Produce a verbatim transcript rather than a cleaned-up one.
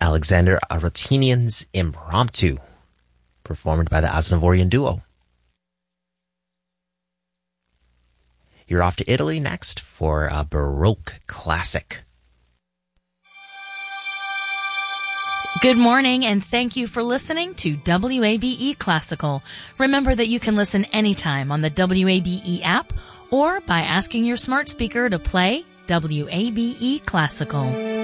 Alexander Arotinian's Impromptu, performed by the Aznavourian Duo. You're off to Italy next for a Baroque classic. Good morning, and thank you for listening to W A B E Classical. Remember that you can listen anytime on the W A B E app or by asking your smart speaker to play W A B E Classical.